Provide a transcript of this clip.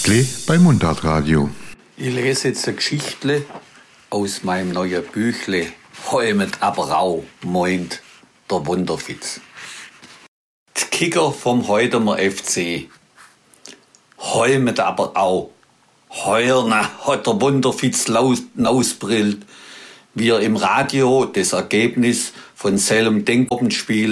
Geschichtle bei Mundartradio. Ich lese jetzt eine Geschichtle aus meinem neuen Büchle. Heumet aber auch, meint der Wunderfitz. Die Kicker vom Heutemer FC. Heumet aber auch. Heuer hat der Wunderfitz ausbrillt, wie er im Radio das Ergebnis von seinem Denkprobenspiel